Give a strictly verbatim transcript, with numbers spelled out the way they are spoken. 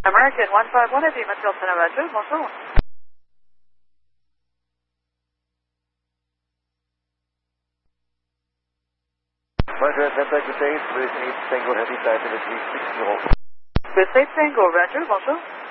American one five one at Lima Tilton, Roger, bonjour. Roger, Atlanta, good day, Solution East Tango Heavy, dive in at three six zero. Good safe Tango, Roger, bonjour.